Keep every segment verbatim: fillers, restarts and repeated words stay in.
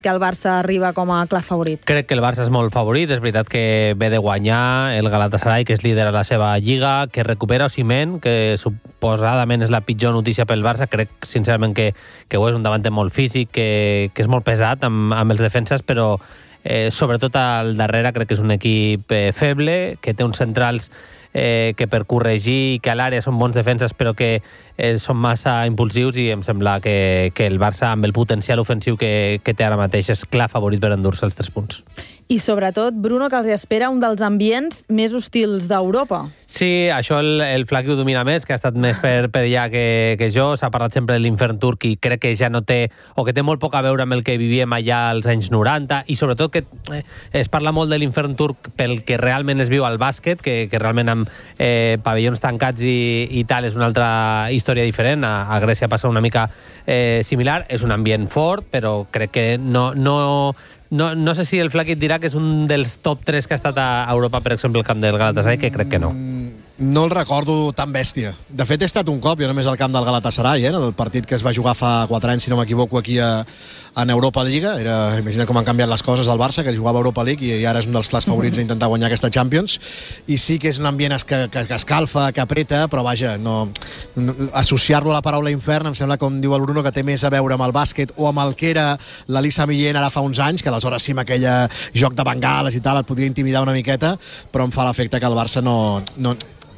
que el Barça arriba com a clar favorit? Crec que el Barça és molt favorit. És veritat que ve de guanyar el Galatasaray, que és líder a la seva lliga, que recupera Osimhen, que suposadament és la pitjor notícia pel Barça. Crec, sincerament, que, que ho és un davanter molt físic, que, que és molt pesat amb, amb els defenses, però eh, sobretot al darrere crec que és un equip eh, feble, que té uns centrals eh, que per corregir i que a l'àrea són bons defenses, però que eh, són massa impulsius, i em sembla que, que el Barça, amb el potencial ofensiu que, que té ara mateix, és clar favorit per endur-se els tres punts. I sobretot, Bruno, que els espera un dels ambients més hostils d'Europa. Sí, això el, el Flaqui ho domina més, que ha estat més per, per allà que, que jo. S'ha parlat sempre de l'infern turc i crec que ja no té, o que té molt poc a veure amb el que vivíem allà als anys noranta, i sobretot que eh, es parla molt de l'infern turc pel que realment es viu al bàsquet, que, que realment amb eh, pavellons tancats i, i tal és una altra història diferent. A, a Grècia passa una mica eh, similar. És un ambient fort, però crec que no... no No, no sé si el Flaqui et dirà que és un dels top tres que ha estat a Europa, per exemple, el camp del Galatasaray, que crec que no. No el recordo tan bèstia. De fet, he estat un cop, jo només al camp del Galatasaray, eh, el partit que es va jugar fa quatre anys, si no m'equivoco, aquí a, en Europa Lliga. Era, imagina com han canviat les coses al Barça, que jugava a Europa League i, i ara és un dels clars favorits a intentar guanyar aquesta Champions. I sí que és un ambient que, que, que escalfa, que apreta, però vaja, no, no associar-lo a la paraula infern em sembla, com diu el Bruno, que té més a veure amb el bàsquet o amb el que era l'Elisa Millén ara fa uns anys, que aleshores sí, amb aquell joc de bengales i tal et podia intimidar una miqueta, però em fa l'efecte que el Barça no... no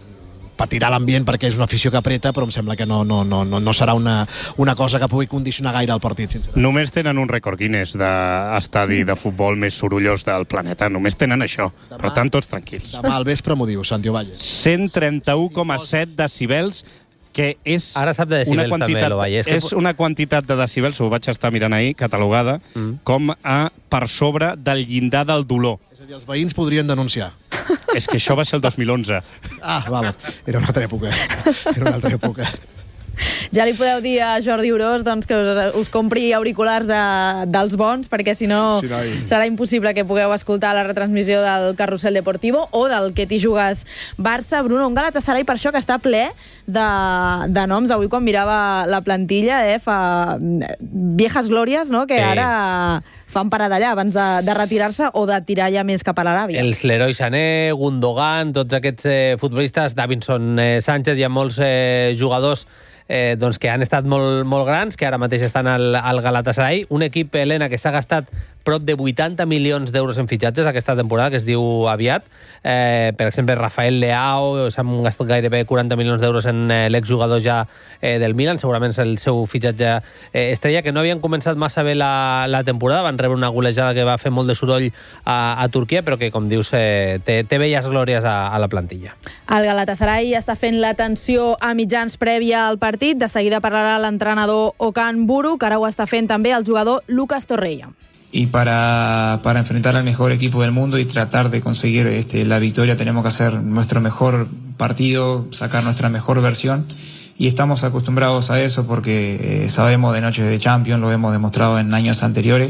patirà l'ambient perquè és una afició que apreta, però em sembla que no, no, no, no, no serà una, una cosa que pugui condicionar gaire el partit, sincerament. Només tenen un rècord Guinness d'estadi de futbol més sorollós del planeta. Només tenen això. Demà, per tant, tots tranquils. Demà al vespre m'ho diu, Santi Ovalle. cent trenta-u coma set decibels, que és Ara sap de decibels una quantitat, també, Ovalle. És, que... és una quantitat de decibels, ho vaig estar mirant ahir, catalogada, mm. com a per sobre del llindar del dolor. És a dir, els veïns podrien denunciar. És que això va ser el dos mil onze. Ah, val. Era una altra època. Era una altra època. Ja li podeu dir a Jordi Orós doncs, que us, us compri auriculars de, dels bons, perquè si no, sí, no hi... serà impossible que pugueu escoltar la retransmissió del Carrusel Deportivo o del Que t'hi jugues Barça. Bruno, un Galatasaray per això que està ple de, de noms. Avui quan mirava la plantilla, eh, fa viejas glòries, no?, que eh. ara fan parada allà abans de, de retirar-se o de tirar ja més cap a l'Aràbia. Els Leroy Sané, Gundogan, tots aquests eh, futbolistes, Davinson eh, Sánchez, hi ha molts eh, jugadors eh, doncs que han estat molt, molt grans, que ara mateix estan al, al Galatasaray. Un equip, Helena, que s'ha gastat prop de vuitanta milions d'euros en fitxatges aquesta temporada, que es diu aviat. Eh, per exemple, Rafael Leao, s'han gastat gairebé quaranta milions d'euros en eh, l'exjugador ja eh, del Milan, segurament és el seu fitxatge eh, estrella, que no havien començat massa bé la, la temporada, van rebre una golejada que va fer molt de soroll a, a Turquia, però que, com dius, eh, té, té belles glòries a, a la plantilla. El Galatasaray està fent l'atenció a mitjans prèvia al partit. De seguida parlarà l'entrenador Okan Buruk, que ara ho està fent també el jugador Lucas Torreira. Y para, para enfrentar al mejor equipo del mundo y tratar de conseguir este, la victoria tenemos que hacer nuestro mejor partido, sacar nuestra mejor versión, y estamos acostumbrados a eso porque eh, sabemos de noches de Champions, lo hemos demostrado en años anteriores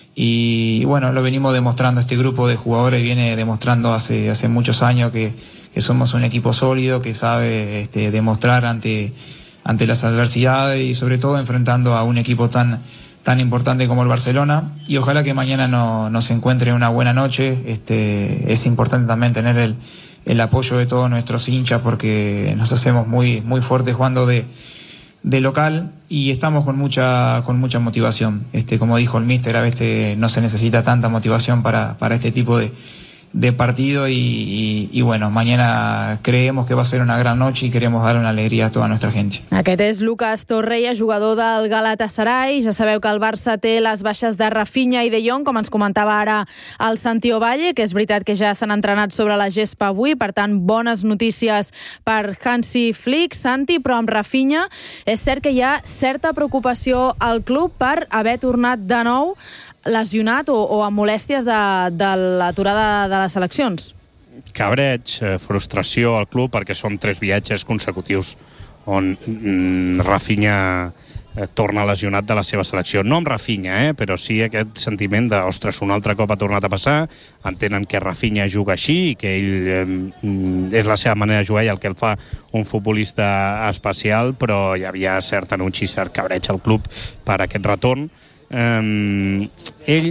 y bueno, lo venimos demostrando. Este grupo de jugadores viene demostrando hace, hace muchos años que, que somos un equipo sólido, que sabe este, demostrar ante, ante las adversidades y sobre todo enfrentando a un equipo tan tan importante como el Barcelona, y ojalá que mañana no, nos encuentre una buena noche. Este, es importante también tener el, el apoyo de todos nuestros hinchas porque nos hacemos muy, muy fuertes jugando de, de local y estamos con mucha, con mucha motivación. Este, como dijo el míster, a veces no se necesita tanta motivación para, para este tipo de, de partido y, y, y bueno, mañana creemos que va a ser una gran noche y queremos dar una alegría a toda nuestra gente. Aquest és Lucas Torreira, jugador del Galatasaray. Ja sabeu que el Barça té les baixes de Rafinha i De Jong, com ens comentava ara el Santi Ovalle, que és veritat que ja s'han entrenat sobre la gespa avui, per tant, bones notícies per Hansi Flick. Santi, però amb Rafinha és cert que hi ha certa preocupació al club per haver tornat de nou lesionat o, o amb molèsties de, de l'aturada de les seleccions. Cabreig, eh, frustració al club perquè són tres viatges consecutius on mm, Rafinha eh, torna lesionat de la seva selecció. No amb Rafinha, eh, però sí aquest sentiment de, ostres, un altre cop ha tornat a passar, entenen que Rafinha juga així i que ell eh, és la seva manera de jugar i el que el fa un futbolista especial, però hi havia cert anunci, cert cabreig al club per aquest retorn. eh, ell